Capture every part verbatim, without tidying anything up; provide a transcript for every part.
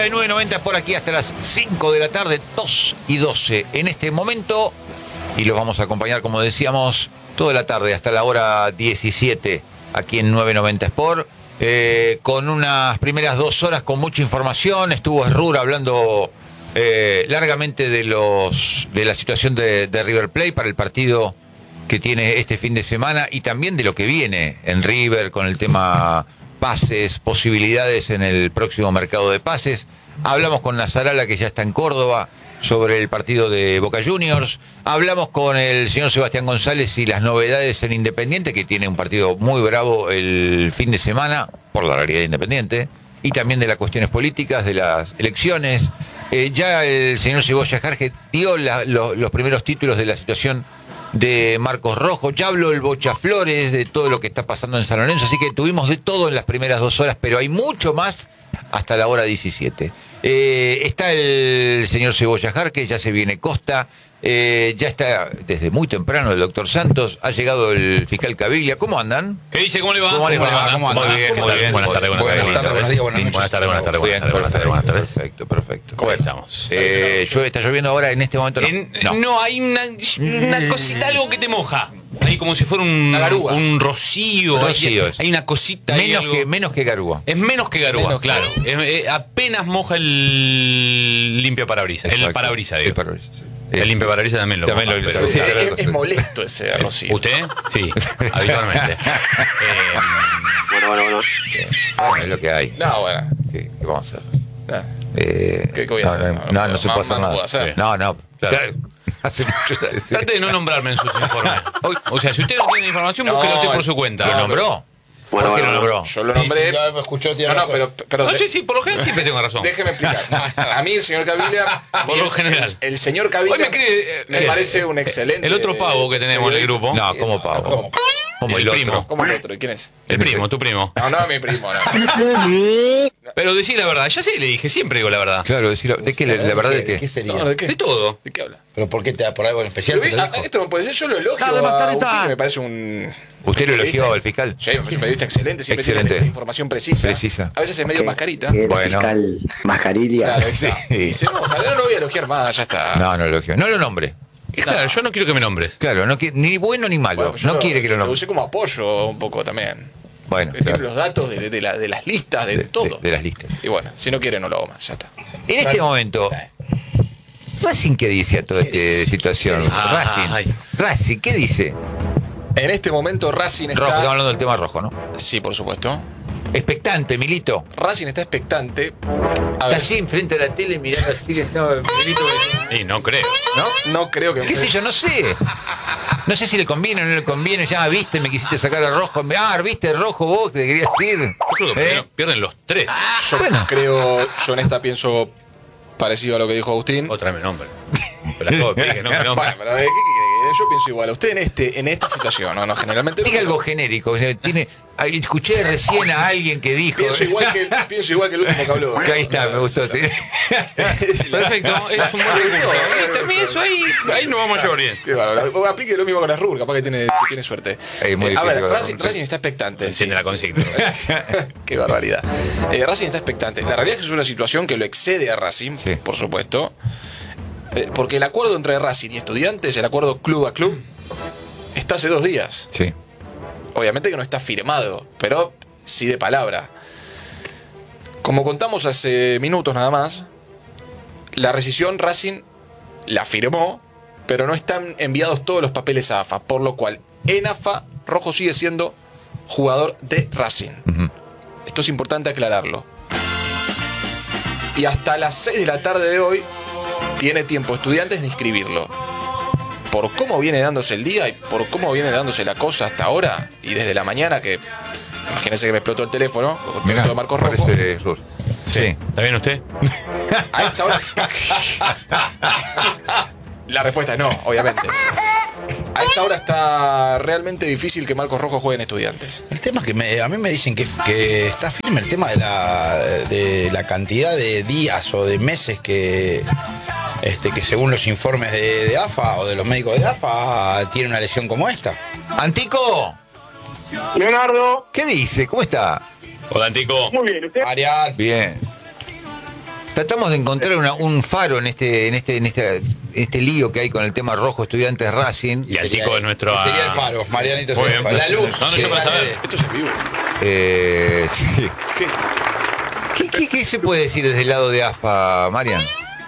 de nueve noventa por aquí hasta las cinco de la tarde, dos y doce en este momento. Y los vamos a acompañar, como decíamos, toda la tarde hasta la hora diecisiete aquí en nueve noventa Sport. Eh, con unas primeras dos horas con mucha información. Estuvo Esrur hablando eh, largamente de los de la situación de, de River Plate para el partido que tiene este fin de semana y también de lo que viene en River con el tema pases, posibilidades en el próximo mercado de pases. Hablamos con Nazarala, que ya está en Córdoba, sobre el partido de Boca Juniors. Hablamos con el señor Sebastián González y las novedades en Independiente, que tiene un partido muy bravo el fin de semana, por la realidad de Independiente, y también de las cuestiones políticas, de las elecciones. Eh, ya el señor Cebolla Jarge dio la, lo, los primeros títulos de la situación de Marcos Rojo. Ya habló el Bocha Flores, de todo lo que está pasando en San Lorenzo, así que tuvimos de todo en las primeras dos horas, pero hay mucho más hasta la hora diecisiete. Eh, está el señor Cebolla Jarque, ya se viene Costa, eh, ya está desde muy temprano el doctor Santos, ha llegado el fiscal Caviglia. ¿Cómo andan? ¿Qué dice? ¿Cómo le va? ¿Cómo les va? ¿Cómo anda? Muy bien, muy bien. Buenas tardes, buenas tardes. Buenas tardes, buenos días, buenas noches. Buenas tardes, buenas tardes, Bien, buenas tardes, buenas tardes. Perfecto, perfecto. ¿Cómo estamos? Eh, llueve, está lloviendo ahora en este momento. No, En- no. no, hay una, una cosita, algo que te moja. Hay como si fuera un, un rocío. Rocío hay, es. hay una cosita. hay menos algo- que menos que Garúa. Es menos que garúa, Menos que claro. Es- eh, apenas moja el limpia parabrisas. El Exacto. parabrisas, digo. El parabrisas, sí. El limpia parabrisas también lo También moja, lo- pero- sí, Es, claro. es- es molesto ese rocío. ¿Usted? Sí, habitualmente. Eh, Bueno, bueno, bueno. Bueno, es lo que hay. No, bueno. ¿Qué, qué vamos a hacer? Ah, Eh, ¿Qué- qué voy a no, hacer? No, No, no, no, no se más- puede hacer más no nada. puedo hacer. No, no. Claro. Hace mucho. Trate de no nombrarme en sus informes. O sea, si usted no tiene información, No, búsquelo usted por su cuenta. ¿Lo nombró? Bueno, ¿Por qué bueno, lo nombró? Yo lo nombré. Ya me escuchó, tiene No, no, razón. pero, pero No de- sé si por lo general siempre tengo razón. déjeme explicar. A mí el señor Caviglia, Por lo el- general. el, el señor Hoy Caviglia me cree, eh, me eh, parece un excelente. El otro pavo que tenemos en el grupo. No, como Pavo. ¿Cómo? Como El el, primo. otro. ¿Cómo el otro? ¿Y quién es? El primo, tu primo. No, no, mi primo, no. Pero decí la verdad. Ya sé, le dije, siempre digo la verdad. Claro, decirlo. ¿De qué? ¿La verdad de ¿Qué qué? sería? No, ¿de qué? De todo. ¿De qué habla? ¿Pero por qué te da por algo en especial? Pero, te lo ah, dijo? esto no puede ser, yo lo elogio Dale, a mascarita. Agustín, que me parece un... ¿Usted lo elogió periodista- al fiscal? Sí, me parece un periodista excelente, siempre Excelente. tiene información precisa. Precisa. A veces es medio mascarita. El Bueno. fiscal Mascarilla. Claro, exacto. Sí. Y dice, no, ojalá no lo voy a elogiar más, ya está. No, no lo elogió. No lo nombre. Claro, yo no quiero que me nombres. Claro, no qui- ni bueno ni malo. Bueno, pues yo no quiere que lo Lo nombre. usé como apoyo un poco también. Bueno, Tiene claro. los datos de, de la- de las listas, de, De- todo. de- de las listas. Y bueno, si no quiere, no lo hago más, ya está. En este momento, Racing, ¿qué dice a toda esta situación? Ah, Racing. ay. Racing, ¿qué dice? En este momento Racing está... Rojo, estamos hablando del tema rojo, ¿no? Sí, por supuesto. Expectante, Milito. Racing está expectante. A Está ver, así enfrente de la tele mirando así que estaba Milito. Y no creo. ¿No? no creo que... ¿Qué sé yo? No sé. No sé si le conviene o no le conviene. Ya, viste, me quisiste sacar al rojo. Ah, viste, rojo vos, te querías ir. Yo creo que ¿Eh? pierden- pierden los tres. Yo Bueno. creo, yo en esta pienso parecido a lo que dijo Agustín. Otra me nombre. Pero acabo de pedir que no me nombre. Bueno, pero ¿qué quiere que yo pienso igual? Usted en este, en esta situación, no, no, generalmente no. Diga algo genérico. O sea, tiene, ahí escuché recién a alguien que dijo. Pienso igual que, pienso igual que el último que habló. Que ahí está, me gustó. Sí. Perfecto, es un buen recurso. Y también eso ahí, ahí nos vamos a llevar bien. Qué bárbaro. Aplique lo mismo con la Rur, capaz que tiene, que tiene suerte. Es muy Eh, a difícil ver, con la Racing, Rur. Racing está expectante. Entiende la consigna. Qué barbaridad. Eh, Racing está expectante. La realidad es que es una situación que lo excede a Racing, Sí. por supuesto. Eh, porque el acuerdo entre Racing y Estudiantes, el acuerdo club a club, está hace dos días. Sí. Obviamente que no está firmado, pero sí de palabra. Como contamos hace minutos nada más, la rescisión Racing la firmó, pero no están enviados todos los papeles a AFA, por lo cual en AFA Rojo sigue siendo jugador de Racing. Ujú. Esto es importante aclararlo. Y hasta las seis de la tarde de hoy tiene tiempo Estudiantes de inscribirlo. Por cómo viene dándose el día y por cómo viene dándose la cosa hasta ahora, y desde la mañana que, imagínense que me explotó el teléfono, con Mirá, todo de Marcos Rojo. parece Rur. Sí. ¿Está bien usted? A esta hora. La respuesta es no, obviamente. A esta hora está realmente difícil que Marcos Rojo juegue en Estudiantes. El tema es que me- a mí me dicen que, que está firme el tema de la, de la cantidad de días o de meses que, este, que según los informes de, de AFA o de los médicos de AFA tiene una lesión como esta. Antico, Leonardo, ¿qué dice? ¿Cómo está? Hola, Antico. muy bien, ¿usted? Arial. Bien. Tratamos de encontrar una, un faro en este, en este, en este, este lío que hay con el tema rojo Estudiantes Racing. Y al chico de nuestro. Sería el faro, Marianito sería el faro. La luz. No, no, que yo para sale saber. de- Esto es en vivo. Eh, sí. ¿Qué? ¿Qué, qué, qué se puede decir desde el lado de A F A, Marian?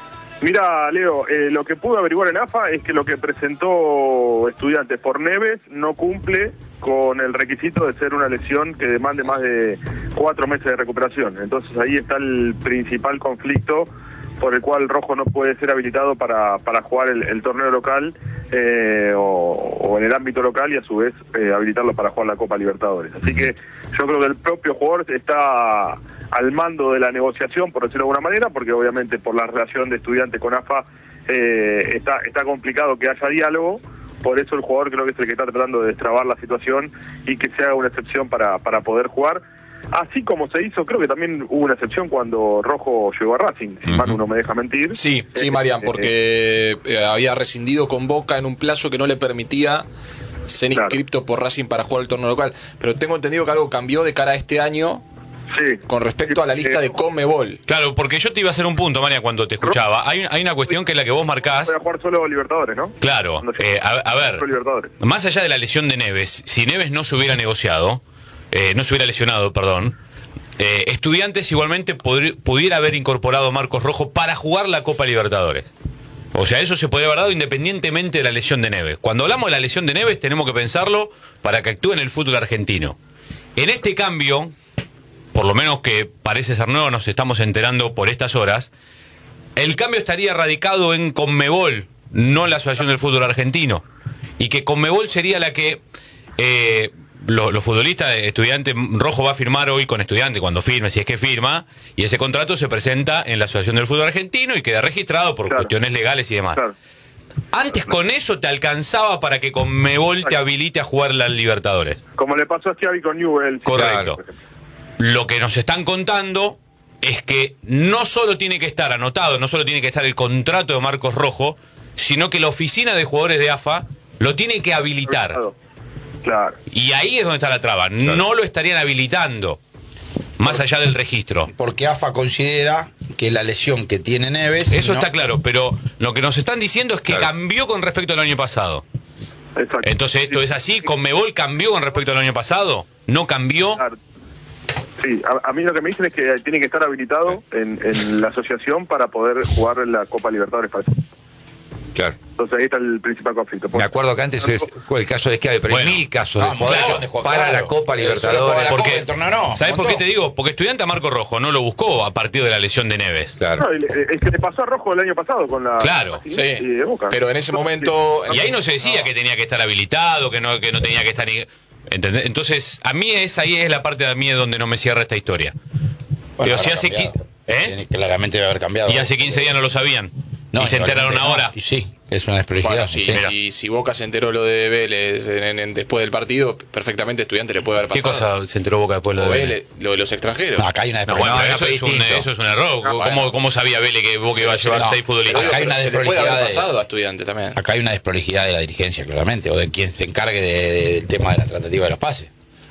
Mira, Leo, eh, lo que pude averiguar en A F A es que lo que presentó Estudiantes por Neves no cumple con el requisito de ser una lesión que demande más de cuatro meses de recuperación. Entonces ahí está el principal conflicto por el cual Rojo no puede ser habilitado para, para jugar el, el torneo local eh, o, o en el ámbito local y a su vez eh, habilitarlo para jugar la Copa Libertadores. Así que yo creo que el propio jugador está al mando de la negociación, por decirlo de alguna manera, porque obviamente por la relación de Estudiantes con A F A eh, está, está complicado que haya diálogo. Por eso el jugador creo que es el que está tratando de destrabar la situación y que se haga una excepción para, para poder jugar. Así como se hizo, creo que también hubo una excepción cuando Rojo llegó a Racing, si Ujú. Manu no me deja mentir. Sí, sí, Eh, Marian, eh, porque eh, había rescindido con Boca en un plazo que no le permitía ser Claro. inscripto por Racing para jugar el torneo local. Pero tengo entendido que algo cambió de cara a este año sí. con respecto a la lista de Conmebol. Claro, porque yo te iba a hacer un punto, María, cuando te escuchaba. Hay, hay una cuestión que es la que vos marcás. Voy a jugar solo Libertadores, ¿no? Claro, Cuando llegue eh, a, a ver, solo Libertadores. más allá de la lesión de Neves, si Neves no se hubiera negociado, eh, no se hubiera lesionado, perdón, eh, Estudiantes igualmente podri- pudiera haber incorporado a Marcos Rojo para jugar la Copa Libertadores. O sea, eso se podría haber dado independientemente de la lesión de Neves. Cuando hablamos de la lesión de Neves, tenemos que pensarlo para que actúe en el fútbol argentino. En este cambio, por lo menos que parece ser nuevo, nos estamos enterando por estas horas, el cambio estaría radicado en Conmebol, no en la Asociación del Fútbol Argentino. Y que Conmebol sería la que eh, los, los futbolistas de Estudiantes, Rojo va a firmar hoy con Estudiantes, cuando firme, si es que firma, y ese contrato se presenta en la Asociación del Fútbol Argentino y queda registrado por Claro. cuestiones legales y demás. Claro. Antes con eso te alcanzaba para que Conmebol te habilite a jugar la Libertadores. Como le pasó a Schiavi con Newell. Correcto. Lo que nos están contando es que no solo tiene que estar anotado, no solo tiene que estar el contrato de Marcos Rojo, sino que la oficina de jugadores de A F A lo tiene que habilitar. Claro. Y ahí es donde está la traba. No lo estarían habilitando, más allá del registro. Porque A F A considera que la lesión que tiene Neves. Eso no- está claro, pero lo que nos están diciendo es que Claro. cambió con respecto al año pasado. Exacto. Entonces, ¿esto es así? ¿Conmebol cambió con respecto al año pasado? ¿No cambió? Claro. Sí, a, a mí lo que me dicen es que tiene que estar habilitado en, en la asociación para poder jugar la Copa Libertadores. Para eso. Claro. Entonces ahí está el principal conflicto. Me acuerdo que antes es- fue el caso de Schiavi, pero Bueno. hay mil casos Ah, de un jugadores montón de jugadores, para claro. la Copa Pero solo Libertadores. juega la Porque- Copa, el torneo no, ¿Sabes un por qué montón. te digo? Porque Estudiante a Marco Rojo no lo buscó a partir de la lesión de Neves. Claro. No, el- el que le pasó a Rojo el año pasado con la. Claro. con Sí, la- y de Boca. pero en ese momento- Y ahí no se decía que tenía que estar habilitado, que no, que no tenía que estar... ni- ¿Entendés? Entonces, a mí es ahí es la parte de mí donde no me cierra esta historia. Bueno, Digo, si habrá hace cambiado. qui- ¿Eh? Tiene- Claramente debe haber cambiado. Y hace quince días no lo sabían. No, y se enteraron igualmente no. ahora. Y sí, es una desprolijidad. Bueno, si, sí. si, si Boca se enteró lo de Vélez en- en- en- después del partido, perfectamente Estudiante le puede haber ¿Qué pasado. cosa se enteró Boca después de O lo de Vélez, lo de los extranjeros. No, acá hay una No, bueno, desprolijidad. eso, no, es un, distinto. eso es un error. Ah, ¿Cómo, bueno. ¿Cómo sabía Vélez que Boca iba a llevar no, seis Pero futbolistas? digo, Acá hay pero una se le puede haber desprolijidad de- pasado a Estudiante también. Acá hay una desprolijidad de la dirigencia, claramente, o de quien se encargue de- de- del tema de la tratativa de los pases.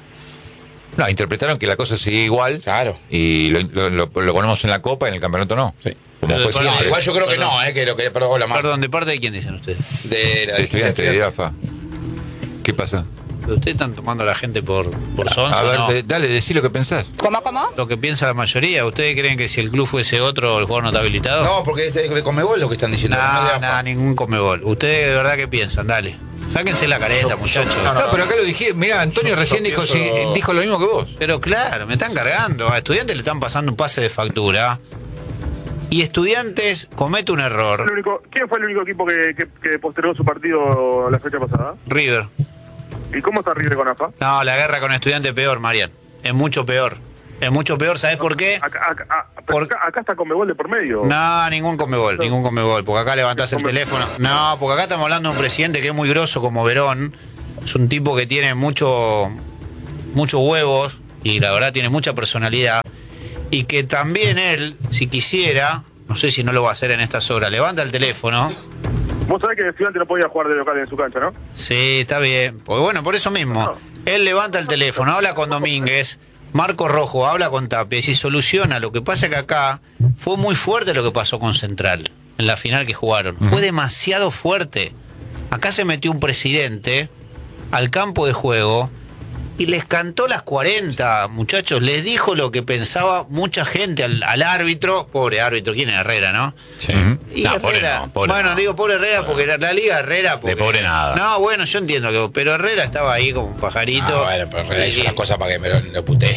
No, interpretaron que la cosa seguía igual. Claro. Y lo, lo- lo- lo ponemos en la Copa y en el campeonato no. Sí. Como Pero fue perdón, No, siempre. igual yo creo que Perdón. no, eh, que lo que. Perdón, hola, Mar. Perdón, ¿de parte de quién dicen ustedes? De la De dirigencia estudiante de estudiantil. AFA. ¿Qué pasa? Pero ustedes están tomando a la gente por, por sonso, A ver, ¿no? de- dale, decí lo que pensás. ¿Cómo, cómo? Lo que piensa la mayoría. ¿Ustedes creen que si el club fuese otro, el jugador no está habilitado? No, porque es de, de Conmebol lo que están diciendo. no de no, AFA. nada, ningún Conmebol. ¿Ustedes de verdad qué piensan? Dale. Sáquense la careta, muchachos. No, pero acá lo dije. Mirá, Antonio Yo- recién yo dijo, pienso- sí, dijo lo mismo que vos. Pero claro, me están cargando. A Estudiantes le están pasando un pase de factura. Y Estudiantes comete un El error. único- ¿Quién fue el único equipo que, que, que postergó su partido la fecha pasada? River. ¿Y cómo está River con AFA? No, la guerra con Estudiantes peor, Marian. Es mucho peor. Es mucho peor, ¿sabes por qué? Acá, acá, ah, pero Por- acá, acá está Conmebol de por medio. No, ningún Conmebol, ningún Conmebol, porque acá levantás el Conmebol. teléfono. No, porque acá estamos hablando de un presidente que es muy grosso como Verón. Es un tipo que tiene mucho, muchos huevos y la verdad tiene mucha personalidad. Y que también él, si quisiera, no sé si no lo va a hacer en estas horas, levanta el teléfono. Vos sabés que el estudiante no podía jugar de local en su cancha, ¿no? Sí, está bien. Porque bueno, por eso mismo. Él levanta el teléfono, habla con Domínguez Marco Rojo habla con Tapia y si soluciona. Lo que pasa es que acá fue muy fuerte lo que pasó con Central en la final que jugaron. Uh-huh. Fue demasiado fuerte. Acá se metió un presidente al campo de juego y les cantó las cuarenta, muchachos. Les dijo lo que pensaba mucha gente al, al árbitro. Pobre árbitro, ¿quién es Herrera, no? Sí. Y no, Herrera, pobre no, pobre bueno, no. digo pobre Herrera Pobre. porque la, la Liga Herrera. Porque, de pobre nada. No, bueno, yo entiendo que. Pero Herrera estaba ahí como un pajarito. Ah, bueno, pero Herrera hizo unas cosas para que me lo, lo putee.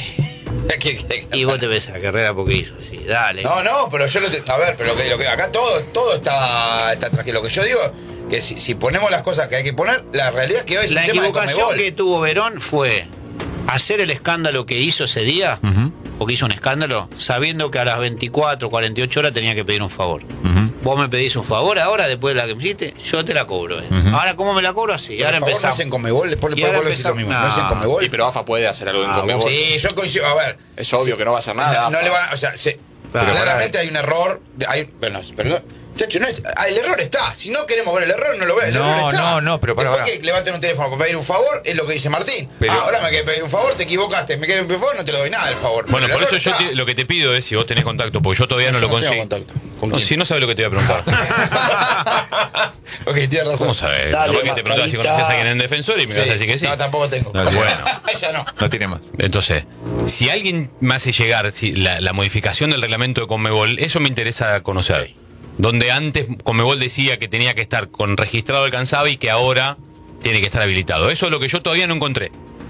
Y vos te pensás que Herrera porque hizo así, dale. No, no, pero yo lo te, a ver, pero lo que, lo que acá todo, todo está, está tranquilo. Lo que yo digo, que si, si ponemos las cosas que hay que poner, la realidad es que hoy es La un tema de equivocación Conmebol. que tuvo Verón fue hacer el escándalo que hizo ese día, uh-huh. porque hizo un escándalo, sabiendo que a las veinticuatro, cuarenta y ocho horas tenía que pedir un favor. Uh-huh. Vos me pedís un favor ahora, después de la que me hiciste, yo te la cobro. Eh. Uh-huh. Ahora, ¿cómo me la cobro? Así. Y ahora favor, empezamos. No es en Conmebol, después le pongo lo mismo. No, no es en Conmebol. Sí, pero AFA puede hacer algo en ah, Conmebol. Sí, yo coincido. A ver. Es obvio sí, que no va a hacer nada. No, no le van a, o sea, se, claro, claramente hay un error. Hay, bueno, pero no. Chacho, no es, ah, el error está. Si no queremos ver el error, no lo ve. El no, error está. no, no, pero para. Después que levanten un teléfono para pedir un favor, es lo que dice Martín. Pero, ah, ahora me querés pedir un favor, te equivocaste, me querés pedir un favor, no te lo doy nada el favor. Bueno, por eso está. yo te, lo que te pido es si vos tenés contacto, porque yo todavía no, no, yo no lo consigo. ¿Con no, si no sabes lo que te voy a preguntar. Ok, tienes razón. ¿Cómo sabes? No, porque te preguntás si conocías a alguien en Defensor y me sí. vas a decir que sí. No, tampoco tengo. No, bueno, ya no. No tiene más. Entonces, si alguien me hace llegar si la, la modificación del reglamento de Conmebol, eso me interesa conocer. Donde antes Conmebol decía que tenía que estar con registrado alcanzaba y que ahora tiene que estar habilitado. Eso es lo que yo todavía no encontré.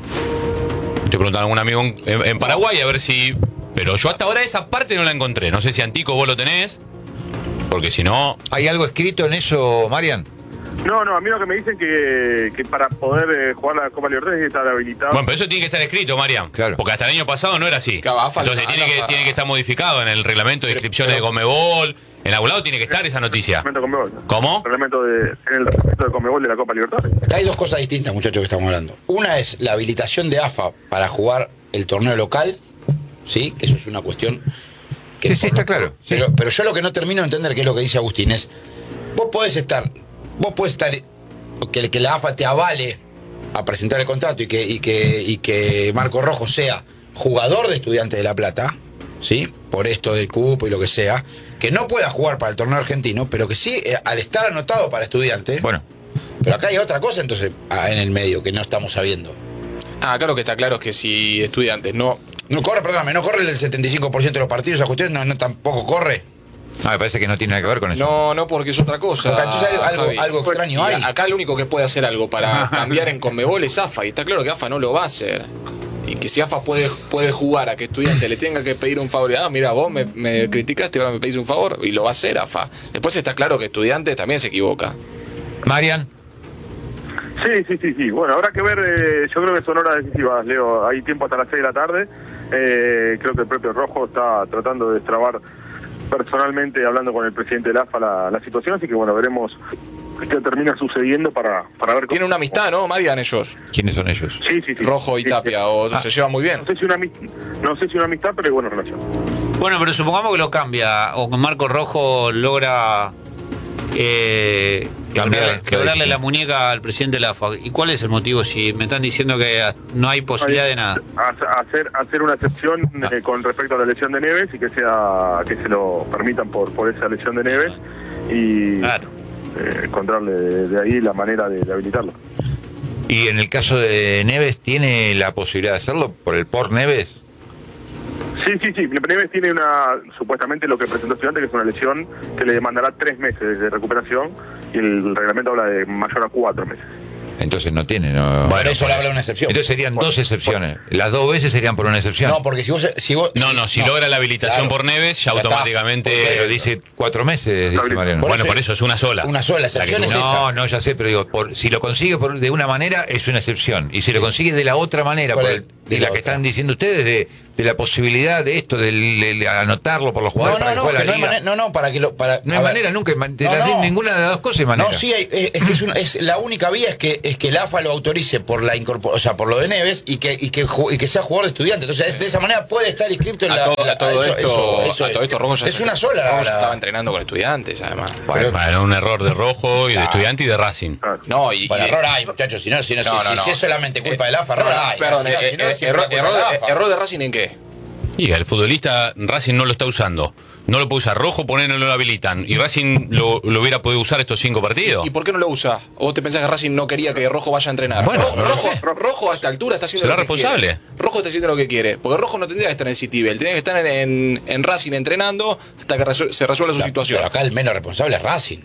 Estoy preguntando a algún amigo en, en Paraguay a ver si... Pero yo hasta ahora esa parte no la encontré. No sé si Antico vos lo tenés, porque si no... ¿Hay algo escrito en eso, Marian? No, no, a mí lo que me dicen que, que para poder eh, jugar la Copa Libertadores hay que estar habilitado. Bueno, pero eso tiene que estar escrito, Marian. Claro. Porque hasta el año pasado no era así. Claro, Entonces tiene que, tiene que estar modificado en el reglamento de inscripciones de Conmebol. En algún lado tiene que estar esa noticia. ¿Cómo? El reglamento de, en el reglamento de Conmebol de la Copa Libertadores. Acá hay dos cosas distintas, muchachos, que estamos hablando. Una es la habilitación de AFA para jugar el torneo local, ¿sí? Que eso es una cuestión... Que sí, sí, está claro. Sí. Pero, pero yo lo que no termino de entender, que es lo que dice Agustín, es... Vos podés estar... Vos podés estar... Que, que la AFA te avale a presentar el contrato y que, y, que, y que Marco Rojo sea jugador de Estudiantes de La Plata, ¿sí? Por esto del cupo y lo que sea... Que no pueda jugar para el torneo argentino, pero que sí, eh, al estar anotado para Estudiantes. Bueno. Pero acá hay otra cosa, entonces, ah, en el medio, que no estamos sabiendo. Ah, acá lo que está claro es que si Estudiantes no... No corre, perdóname, no corre el setenta y cinco por ciento de los partidos, esa cuestión no, no tampoco corre. Ah, me parece que no tiene nada que ver con eso. No, no, porque es otra cosa. Acá, entonces algo, algo, algo extraño hay. Acá lo único que puede hacer algo para cambiar en Conmebol es AFA, y está claro que AFA no lo va a hacer. Y que si AFA puede, puede jugar a que Estudiante le tenga que pedir un favor, ah, mira, vos me, me criticaste, ahora me pedís un favor, y lo va a hacer AFA. Después está claro que Estudiantes también se equivoca. Marian. Sí, sí, sí, sí. Bueno, habrá que ver, eh, yo creo que son horas decisivas, Leo. Hay tiempo hasta las seis de la tarde. Eh, creo que el propio Rojo está tratando de destrabar personalmente, hablando con el presidente del AFA, la, la situación, así que bueno, veremos qué termina sucediendo para, para ver cómo... Tienen una amistad, ¿no, Marian, ellos? ¿Quiénes son ellos? Sí, sí, sí. Rojo y sí, Tapia, sí. o Ah, se llevan muy bien. No sé si una amistad, no sé si una amistad, pero hay buena relación. Bueno, pero supongamos que lo cambia, o que Marco Rojo logra eh, quebrarle, quebrarle la muñeca al presidente de la AFA. ¿Y cuál es el motivo? Si me están diciendo que no hay posibilidad de nada. Hacer, hacer una excepción eh, con respecto a la lesión de Neves y que sea que se lo permitan por, por esa lesión de Neves y claro. eh, encontrarle de, de ahí la manera de, de habilitarlo. ¿Y en el caso de Neves tiene la posibilidad de hacerlo por el por Neves? Sí, sí, sí. Neves tiene una, supuestamente lo que presentó Estudiante, que es una lesión que le demandará tres meses de recuperación y el reglamento habla de mayor a cuatro meses. Entonces no tiene, no. Bueno, eso le habla una excepción. Entonces serían Bueno, dos excepciones. Las dos veces serían por una excepción. No, porque si vos... Si vos No, no, si no, logra la habilitación claro. por Neves, ya, Ya está. automáticamente... Pero dice cuatro meses, dice Mariano. Por Bueno, eso por eso es una sola. Una sola La que excepción tú- es esa. No, no, ya sé, pero digo, por, si lo consigue por, de una manera es una excepción. Y si lo consigue de la otra manera, ¿Cuál por es? el- De de la la que otra. están diciendo ustedes, de de la posibilidad de esto, de, de- de anotarlo por los jugadores No, para no, que no, juegue que la no, hay liga? manera, no, no, para que lo. Para, No hay a ver. manera nunca, de No, las- no. ninguna de las dos cosas hay manera. No, sí, hay- es, es que es, una- es la única vía es que es que el A F A lo autorice por la incorpor- o sea, por lo de Neves y que y que, ju- y que sea jugador de estudiante. Entonces, es- de esa manera puede estar inscrito en A la. todo, la- a todo eso- esto, eso- eso a todo es. esto Rojo ya es se- una sola. Rojo ya la- estaba entrenando con estudiantes, además. Pero- Bueno, un error de Rojo y de Claro. Estudiante y de Racing. Claro. No, y, Bueno, y- error hay, muchachos. Si no, si no, No, si, no, si- no. si es solamente culpa del A F A, error no, no, hay. perdón, Si no, eh, si no, eh, siempre error, es culpa error del de, A F A. error de Racing en qué? Y el futbolista Racing no lo está usando. No lo puede usar. Rojo, ponerlo, no lo habilitan. ¿Y Racing lo, lo hubiera podido usar estos cinco partidos? ¿Y por qué no lo usa? ¿O vos te pensás que Racing no quería que Rojo vaya a entrenar? Bueno, Ro- no lo Rojo, sé. Rojo a esta altura está haciendo ¿Será lo que responsable? quiere. Rojo está haciendo lo que quiere. Porque Rojo no tendría que estar en Citibel. Tendría que estar en, en, en Racing entrenando hasta que resu- se resuelva su situación. Pero acá el menos responsable es Racing.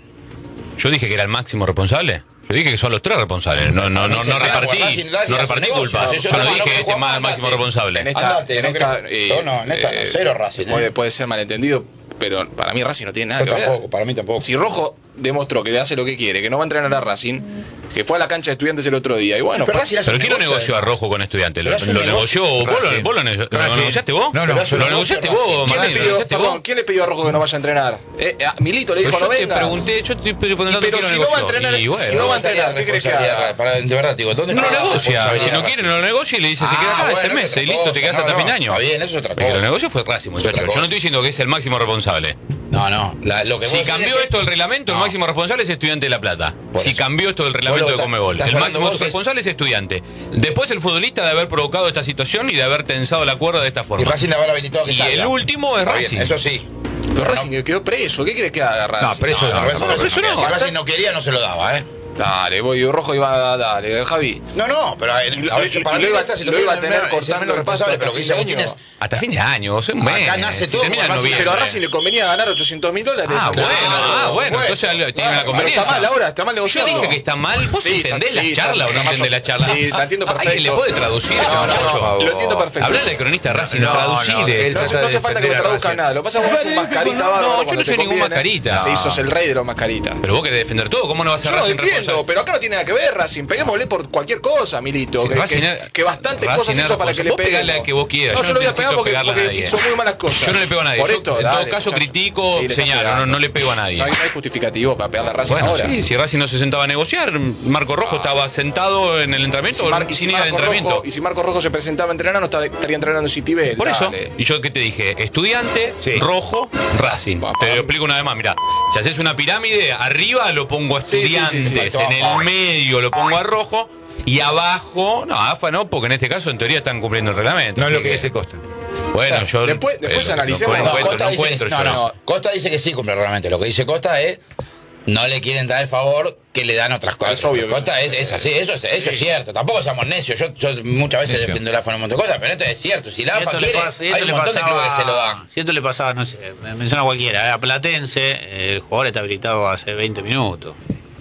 Yo dije que era el máximo responsable. Yo dije que son los tres responsables. No, no, no, Dice, no claro, repartí, Racing- Racing no hace repartí negocio. culpas. Yo Yo no, no no, dije que este Juan más Mata, máximo eh, responsable. En esta, Andate, en no esta, creo- eh, no, no, en esta no, eh, cero Racing, eh. Puede, puede ser malentendido, pero para mí Racing no tiene nada Yo que ver. tampoco, para mí tampoco. Si Rojo demostró que le hace lo que quiere, que no va a entrenar a Racing, que fue a la cancha de Estudiantes el otro día, y bueno, Pero fue- Racing hace ¿Pero un quién lo negocio, negoció a además. Rojo con Estudiantes? ¿Lo, Pero hace un lo negoció negocio. vos? ¿Lo, Racing. vos lo, ne- lo Racing. negociaste vos? No, no, ¿Lo yo lo negociaste negocio vos, Racing. ¿Quién le, Martín? ¿Lo pidió, negociaste perdón, vos? ¿quién le pidió a Rojo que no vaya a entrenar? Eh, a Milito le dijo Pero no yo te vengas. pregunté, yo te estoy preguntando Pero quién si lo no va a negoció. entrenar- Y bueno, si no va a entrenar, ¿qué querés que haga? Para, de verdad, digo, ¿dónde no lo está la negocia. Si responsabilidad no de quiere, Racing? no lo negocia y le dice, se queda Ah, acá bueno, seis es meses otra y listo, cosa. te quedas No, hasta no, fin de año. está bien, eso es otra El que lo cosa. negoció fue Racing, otra muchachos. Yo cosa. no estoy diciendo que es el máximo responsable. No, no. la- lo que Si vos cambió decís es esto del reglamento, el No. máximo responsable es Estudiante de La Plata. Por Si eso. cambió esto del reglamento Vos de lo Conmebol, estás el hablando máximo vos es- responsable es Estudiante. Después el futbolista de haber provocado esta situación y de haber tensado la cuerda de esta Y forma. Racing de haber habilitado que Y salga. el último es Está bien, Racing. eso sí. Pero Racing quedó preso. ¿Qué querés que haga Racing? No, preso no, No, no, eso no, no, eso no. Si Racing no quería, no se lo daba, ¿eh? Dale, voy, Rojo iba a dale, Javi. No, no, pero a ver, Y lo- a ver, yo y para lo mí iba- esta lo situación iba a es tener menos- es el cortando menos el pasto responsable, hasta pero lo que fin dice de Agustín año. es Hasta fin de año, o sea, un mes. Acá nace Si todo termina en con Racing. noviembre. Pero a Racing le convenía ganar ochocientos mil dólares. Ah, bueno, Claro, ah, por bueno, supuesto. entonces tiene Claro, una Pero conveniencia. está mal ahora, está mal Yo negociado. dije que está mal. ¿Vos Sí, entendés sí, la charla o no está- entendés la charla? Sí, la entiendo perfecto. ¿Alguien le puede traducir a No, este no, muchacho? no, lo entiendo perfecto. Hablar del cronista Racing, No, traducile. no, él No, trata hace- no de hace falta que me defender a traduzcan Racing. nada. Lo que pasa es que vos sos un mascarita No, bárbaro yo cuando no te soy ningún conviene. mascarita. Sí, sos el rey de los mascaritas. Pero vos querés defender todo, ¿cómo no vas a Yo ser lo Racing defiendo, responsable? pero acá no tiene nada que ver Racing. Peguémosle por cualquier cosa, Milito. Que, Racing que, es- que bastantes Racing cosas es hizo para que le responsable. Vos peguen. pegale a que vos quieras, No, yo yo no lo voy a necesito pegar porque, pegarle a porque nadie. hizo muy malas cosas. Yo no le pego a nadie. Por Yo, esto, en dale, todo caso, muchacho. critico, Sí, le estás señalo, no, pegando. no le pego a nadie. No hay, no hay justificativo para pegarle a Racing Bueno, ahora. sí, si Racing no se sentaba a negociar, Marco Rojo estaba sentado en el entrenamiento Si Mar- y, sin si ir al Marco entrenamiento. Rojo, y si Marco Rojo se presentaba a entrenar, no está- estaría entrenando en Citibel. Por eso, dale. y yo que te dije, estudiante, Sí. rojo, Racing. Papá. Te lo explico una vez más, mira, si haces una pirámide, arriba lo pongo a Sí, sí, sí, estudiantes, sí, sí. en el medio lo pongo a rojo, y abajo, no, A F A no, porque en este caso en teoría están cumpliendo el reglamento. No es lo así que dice Costa. Bueno, yo Después- después eh, analicemos. No, No, encuentro, Costa no dice que- encuentro no, yo. no, Costa dice que sí cumple el reglamento. Lo que dice Costa es no le quieren dar el favor que le dan otras cosas. Es obvio que Costa eso- es, es así, eso, es, eso es cierto. Tampoco seamos necios. Yo, yo muchas veces Necio. defiendo el A F A en un montón de cosas, pero esto es cierto. Si la Y A F A esto le quiere, pasa- y hay esto un le montón de clubes que se lo dan. Si esto le pasaba, no sé, me menciona cualquiera, eh, a Platense, eh, el jugador está habilitado hace veinte minutos.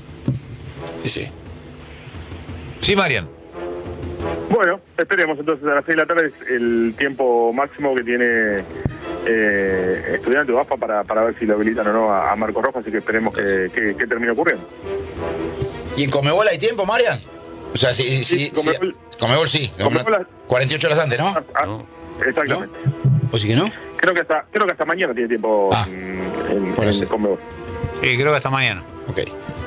Sí, sí. Sí, Marian. Bueno, esperemos entonces a las seis de la tarde es el tiempo máximo que tiene eh, Estudiante o A F A para, para ver si lo habilitan o no a, a Marco Rojo, así que esperemos que, que, que termine ocurriendo. ¿Y en Conmebol hay tiempo, Marian? O sea, sí, sí, Sí, sí. Conmebol- Conmebol sí. Conmebol- cuarenta y ocho horas antes, ¿no? Ah, ah, No. Exactamente. ¿O sí que no? Creo que hasta creo que hasta mañana tiene tiempo Ah. en, en, Bueno, en sí. Conmebol. Sí, creo que hasta mañana. Ok.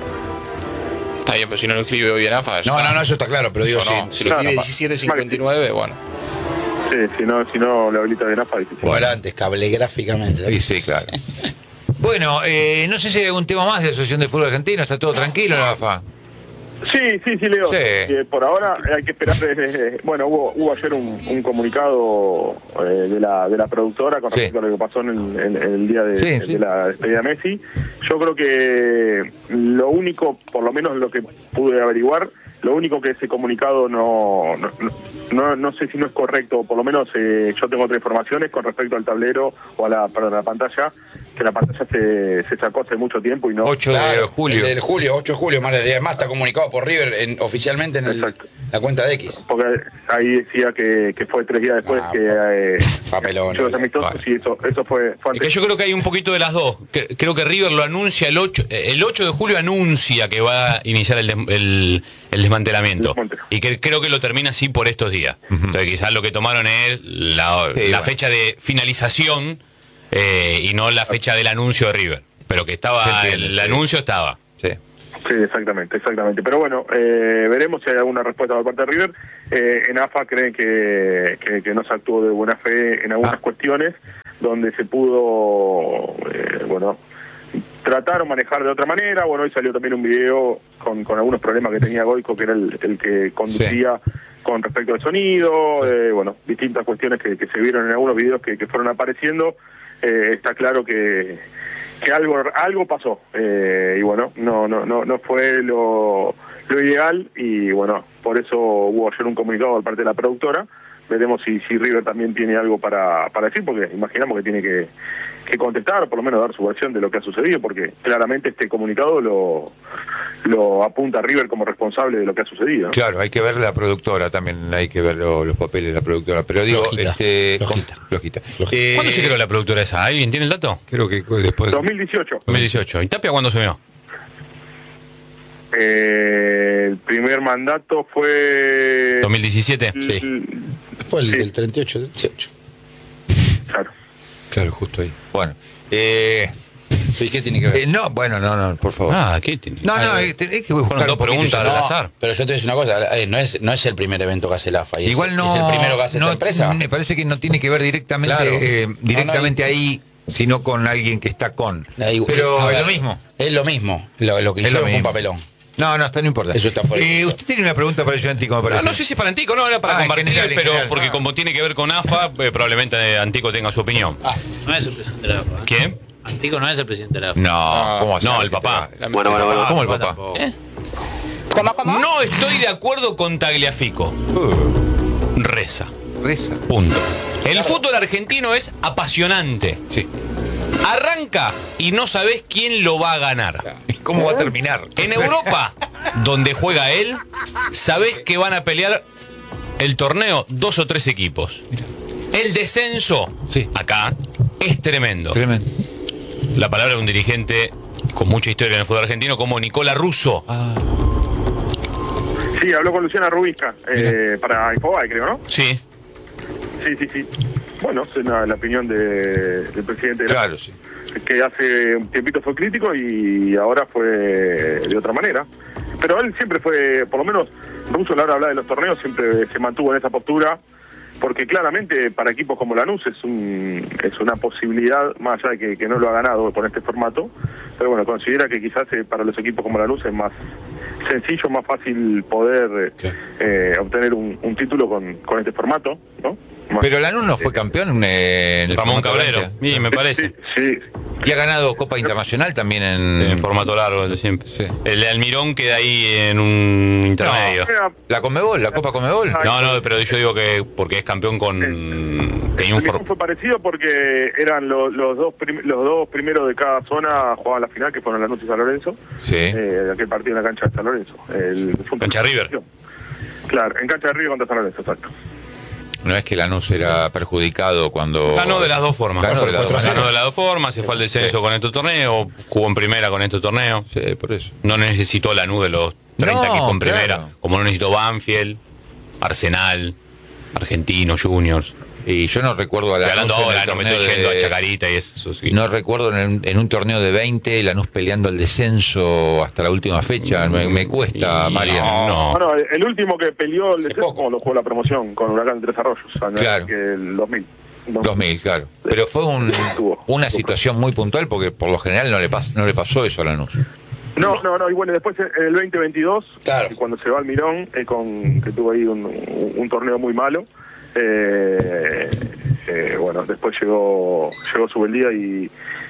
Está bien, pero si no lo escribe hoy en A F A. ya No, está. no, no, eso está claro, pero digo, Eso no. sí. Si sí, lo no, escribe no, diecisiete cincuenta y nueve, bueno. Sí, si no, si no lo habilita bien A F A, difícil. Como era antes, cablegráficamente. Sí, sí, claro. Bueno, eh, no sé si hay algún tema más de la Asociación de Fútbol Argentino. ¿Está todo tranquilo en la A F A? Sí, sí, sí, Leo. Sí. Eh, por ahora hay que esperar. eh, bueno, hubo, hubo ayer un, un comunicado eh, de la de la productora con Sí. respecto a lo que pasó en el, en- en el día de, Sí, de sí. la despedida de Messi. Yo creo que lo único, por lo menos lo que pude averiguar, lo único que ese comunicado no no, no, no, no sé si no es correcto, por lo menos eh, yo tengo otras informaciones con respecto al tablero o a la, perdón, a la pantalla, que la pantalla se, se sacó hace mucho tiempo y no... ocho de Claro, julio. El del julio, ocho de julio, más de diez más, está comunicado por River en, oficialmente en el, la cuenta de X. Porque ahí decía que, que fue tres días después Ah, que eh, papelón. los amistosos Vale. y eso, eso fue, fue Es que antes. yo creo que hay un poquito de las dos. Que- Creo que River lo anuncia el ocho, el ocho de julio anuncia que va a iniciar el, des- el, el desmantelamiento. Desmonte. Y que creo que lo termina así por estos días. Entonces quizás lo que tomaron es la, Sí, la bueno. fecha de finalización eh, y no la fecha del anuncio de River. Pero que estaba, Se entiende, el, sí. anuncio estaba. Sí. Sí, exactamente, exactamente. Pero bueno, eh, veremos si hay alguna respuesta por parte de River. Eh, en A F A creen que, que, que no se actuó de buena fe en algunas Ah. cuestiones donde se pudo, eh, bueno, tratar o manejar de otra manera. Bueno, hoy salió también un video con, con algunos problemas que tenía Goico, que era el, el que conducía con respecto al sonido, eh, bueno, distintas cuestiones que, que se vieron en algunos videos que, que fueron apareciendo. Eh, está claro que, que algo algo pasó, eh, y bueno, no no no no fue lo, lo ideal, y bueno, por eso hubo ayer un comunicado por parte de la productora. Veremos si, si River también tiene algo para, para decir, porque imaginamos que tiene que, que contestar, o por lo menos dar su versión de lo que ha sucedido, porque claramente este comunicado lo, lo apunta a River como responsable de lo que ha sucedido, ¿no? Claro, hay que ver la productora también, hay que ver lo- los papeles de la productora. Pero digo, Flojita, este, flojita. con- flojita. Eh, ¿Cuándo se creó la productora esa? ¿Alguien tiene el dato? Creo que después. dos mil dieciocho. dos mil dieciocho. ¿Y Tapia cuándo asumió? Eh, el primer mandato fue... ¿dos mil diecisiete? Sí. Después el Sí. del treinta y ocho, dieciocho. Claro. Claro, justo ahí. Bueno. Eh, ¿Y qué tiene que ver? eh, no, bueno, no, no, por favor. Ah, ¿qué tiene? no, no, ay, es, es que buscar fueron dos un poquito preguntas ya. al No, azar. pero yo te voy a decir una cosa, eh, no es, no es el primer evento que hace la A F A. y es- Igual no. Es el primero que hace no, esta empresa. Me parece que no tiene que ver directamente, Claro. eh, directamente No, no hay- ahí, sino con alguien que está con. Ahí- Pero a es ver, lo mismo. Es lo mismo. Lo, lo que Es lo hicieron fue un mismo. papelón. No, no, esto no importa. Eso está fuera de Eh, juego. usted tiene una pregunta para el Antico, me No, parece. no sé si para Antico, no, era para Ah, en compartir, general, en pero general. porque Ah. como tiene que ver con A F A, eh, probablemente eh, Antico tenga su opinión. Ah, No es el presidente de la A F A. ¿eh? ¿Quién? Antico no es el presidente de la A F A. No, ¿cómo así? No, el papá. Bueno, bueno, bueno. ¿Cómo el Ah, papá? tampoco. No estoy de acuerdo con Tagliafico. Uh, Reza. reza. Punto. El fútbol argentino es apasionante. Sí. Arranca y no sabés quién lo va a ganar. ¿Y cómo va a terminar? En Europa, donde juega él, sabés que van a pelear el torneo dos o tres equipos. El descenso, Sí. acá, es tremendo. Tremendo. La palabra de un dirigente con mucha historia en el fútbol argentino como Nicola Russo. Ah, Sí, habló con Luciana Rubisca, eh, para Infobae, creo, ¿no? Sí. Sí, sí, sí. Bueno, es una- la opinión de- del presidente de la- claro, sí. que hace un tiempito fue crítico y ahora fue de otra manera. Pero él siempre fue, por lo menos, Russo a la hora de hablar de los torneos, siempre se mantuvo en esa postura, porque claramente para equipos como Lanús es un es una posibilidad, más allá de que, que no lo ha ganado con este formato, pero bueno, considera que quizás eh, para los equipos como Lanús es más sencillo, más fácil poder Sí. eh, obtener un, un título con, con este formato, ¿no? Más- Pero Lanús no fue campeón eh, en el Ramón formato Cabrero. veinte. Sí, me Sí, parece. sí. Y ha ganado Copa Internacional también en. En formato largo, el de siempre. Sí. El de Almirón queda ahí en un intermedio. Era- La Conmebol, la Copa Conmebol. Ah, No, no, pero yo digo que porque es campeón con. Tenía un El for- mismo fue parecido porque eran lo- los dos prim- los dos primeros de cada zona jugaban la final, que fueron Lanús y San Lorenzo. Sí. Eh, aquel partido en la cancha de San Lorenzo. El, fue un- Cancha River. Claro, en cancha de River contra San Lorenzo, exacto. No es que Lanús era perjudicado cuando. Ganó de las dos formas. Ganó de las dos Ganó maneras. de las dos formas, se fue al descenso Sí. con este torneo, jugó en primera con este torneo. Sí, por eso. No necesitó la nube de los treinta No, equipos en primera, claro. como no necesitó Banfield, Arsenal, Argentino, Juniors. Y yo no recuerdo a Estoy Lanús. hablando en el ahora, no me torneo estoy yendo de- a Chacarita y eso. Sí. No recuerdo en, en un torneo de veinte, Lanús peleando el descenso hasta la última fecha. Me, me cuesta, Y- Mariano. no. Bueno, el, el último que peleó el Hace descenso poco. lo jugó la promoción con Huracán de Tres Arroyos, o sea, no es Claro. que el dos mil. dos mil, claro. Pero fue un- Estuvo. una situación muy puntual porque por lo general no le, pas- no le pasó eso a Lanús. No, no, no, y bueno, después en el veinte veintidós, Claro. eh, cuando se va al Mirón, eh, con, que tuvo ahí un, un- un torneo muy malo, eh, eh, bueno, después llegó llegó Subeldía y,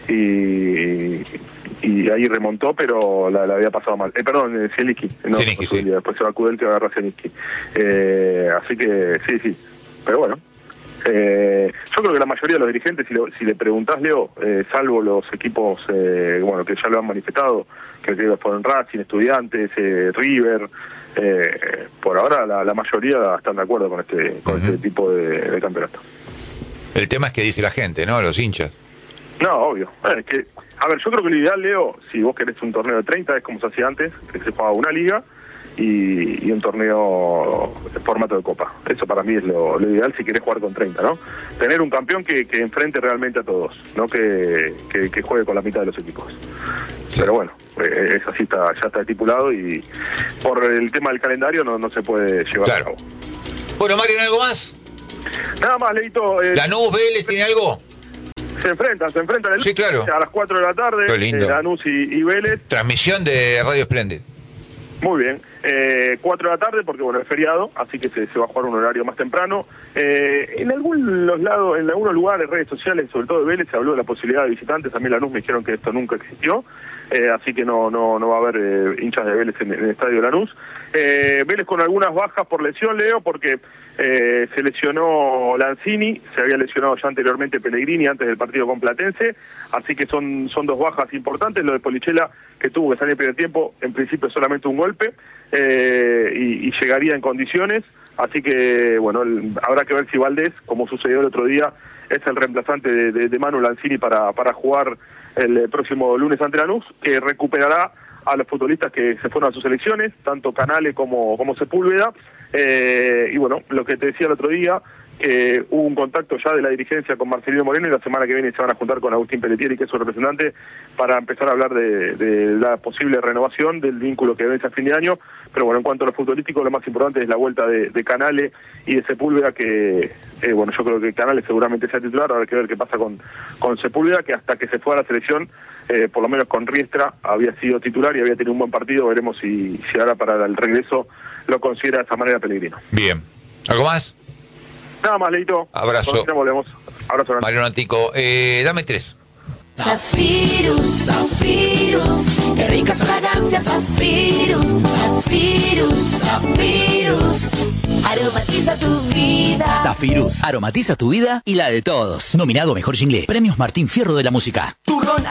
y, y ahí remontó, pero la, la había pasado mal. Eh, perdón, eh, Zielinski, no, Zielinski, no Subeldía, sí. después se va a Kudel que agarra a Zielinski. Eh, así que sí, sí, pero bueno. Eh, yo creo que la mayoría de los dirigentes, si, lo, si le preguntás, Leo, eh, salvo los equipos eh, bueno que ya lo han manifestado, que creo que fueron Racing, Estudiantes, eh, River, eh, por ahora la, la mayoría están de acuerdo con este con uh-huh. este tipo de, de campeonato. El tema es que dice la gente, ¿no? Los hinchas. No, obvio. Eh, es que, a ver, yo creo que lo ideal, Leo, si vos querés un torneo de treinta, es como se hacía antes, que se jugaba una liga y, y un torneo en formato de copa. Eso para mí es lo, lo ideal si querés jugar con treinta, ¿no? Tener un campeón que, que enfrente realmente a todos, no que, que, que juegue con la mitad de los equipos. Sí. Pero bueno, eh, es así, está, ya está estipulado y por el tema del calendario no, no se puede llevar claro. a cabo. Bueno, Mario, ¿algo más? Nada más, Leito. Eh, ¿Lanús, Vélez tiene algo? Se enfrentan, se enfrentan el sí, claro. a las cuatro de la tarde. Qué lindo. Eh, Lanús y, y Vélez. Transmisión de Radio Splendid. Muy bien. Eh, cuatro de la tarde porque bueno es feriado, así que se, se va a jugar un horario más temprano. Eh, en algunos lados, en algunos lugares, redes sociales, sobre todo de Vélez, se habló de la posibilidad de visitantes. A mí Lanús me dijeron que esto nunca existió. Eh, así que no no no va a haber eh, hinchas de Vélez en, en el estadio de Lanús. Eh, Vélez con algunas bajas por lesión, Leo, porque eh, se lesionó Lanzini, se había lesionado ya anteriormente Pellegrini antes del partido con Platense, así que son son dos bajas importantes. Lo de Polichela, que tuvo que salir en primer tiempo, en principio solamente un golpe, eh, y, y llegaría en condiciones, así que bueno, el, habrá que ver si Valdés, como sucedió el otro día, es el reemplazante de, de, de Manu Lanzini para, para jugar el próximo lunes ante Lanús, que recuperará a los futbolistas que se fueron a sus selecciones, tanto Canale como, como Sepúlveda, eh, y bueno, lo que te decía el otro día, que hubo un contacto ya de la dirigencia con Marcelino Moreno y la semana que viene se van a juntar con Agustín Pelletieri, que es su representante, para empezar a hablar de, de la posible renovación del vínculo que vence a fin de año. Pero bueno, en cuanto a lo futbolístico, lo más importante es la vuelta de, de Canale y de Sepúlveda, que eh, bueno, yo creo que Canale seguramente sea titular. Habrá que ver qué pasa con, con Sepúlveda, que hasta que se fue a la selección, eh, por lo menos con Riestra, había sido titular y había tenido un buen partido. Veremos si, si ahora para el regreso lo considera de esa manera Pellegrino. Bien. ¿Algo más? Nada más, Leito. Abrazo. Volvemos. Abrazo. Mario Nantico, eh, dame tres. Zafirus, Zafirus, qué ricas fragancias, Zafirus, Zafirus, Zafirus, aromatiza tu vida. Zafirus, aromatiza tu vida y la de todos. Nominado a Mejor Jingle, Premios Martín Fierro de la Música. Turrón